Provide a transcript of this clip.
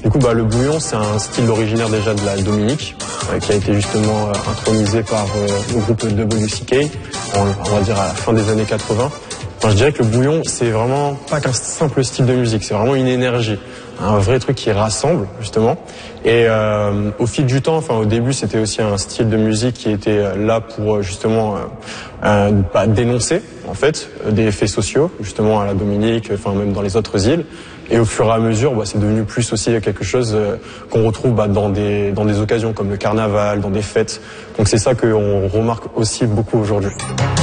Du coup, le bouillon, c'est un style originaire déjà de la Dominique, qui a été justement intronisé par le groupe WCK, on va dire à la fin des années 80. Enfin, je dirais que le bouillon, c'est vraiment pas qu'un simple style de musique, c'est vraiment une énergie, un vrai truc qui rassemble justement. Et au fil du temps, enfin au début, c'était aussi un style de musique qui était là pour justement dénoncer en fait des faits sociaux, justement à la Dominique, enfin même dans les autres îles. Et au fur et à mesure, c'est devenu plus aussi quelque chose qu'on retrouve dans des occasions comme le carnaval, dans des fêtes. Donc c'est ça qu'on remarque aussi beaucoup aujourd'hui.